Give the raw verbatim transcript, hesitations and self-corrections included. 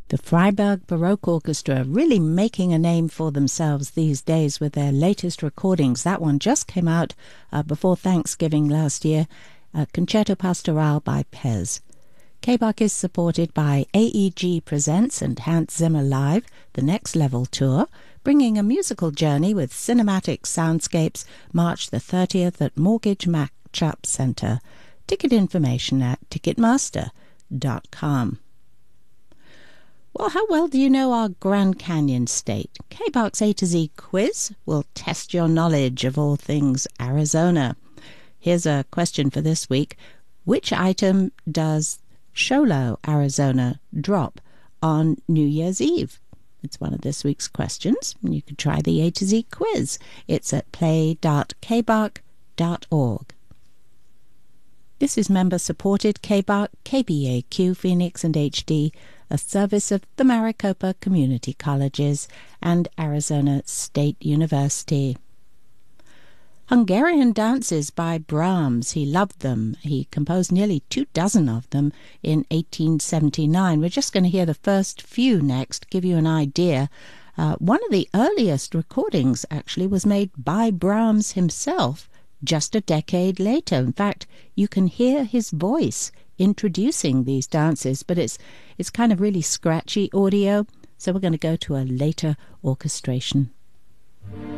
The Freiburg Baroque Orchestra really making a name for themselves these days with their latest recordings. That one just came out uh, before Thanksgiving last year, uh, Concerto Pastoral by Pez. K-Bach is supported by A E G Presents and Hans Zimmer Live, the Next Level Tour, bringing a musical journey with cinematic soundscapes March the thirtieth at Mortgage Matchup Center. Ticket information at ticketmaster dot com. Well, how well do you know our Grand Canyon State? K-Bach's A to Z quiz will test your knowledge of all things Arizona. Here's a question for this week. Which item does Show Low, Arizona drop on New Year's Eve? It's one of this week's questions. You can try the A to Z quiz. It's at play dot k bach dot org. This is member-supported K-Bach, K B A Q, Phoenix and H D, a service of the Maricopa Community Colleges and Arizona State University. Hungarian Dances by Brahms. He loved them. He composed nearly two dozen of them in eighteen seventy-nine. We're just going to hear the first few next, give you an idea. Uh, one of the earliest recordings, actually, was made by Brahms himself just a decade later. In fact, you can hear his voice introducing these dances, but it's it's kind of really scratchy audio, so we're going to go to a later orchestration.